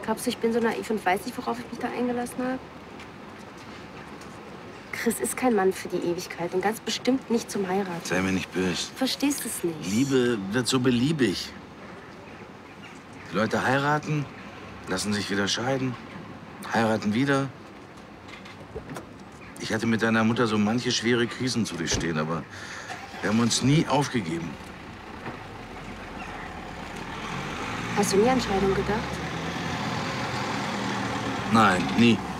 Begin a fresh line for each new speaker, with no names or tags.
Glaubst du, ich bin so naiv und weiß nicht, worauf ich mich da eingelassen habe? Chris ist kein Mann für die Ewigkeit und ganz bestimmt nicht zum Heiraten.
Sei mir nicht böse.
Du verstehst es nicht.
Liebe wird so beliebig. Die Leute heiraten, lassen sich wieder scheiden, heiraten wieder. Ich hatte mit deiner Mutter so manche schwere Krisen zu durchstehen, aber wir haben uns nie aufgegeben.
Hast du nie an Scheidung gedacht?
Nein, nie.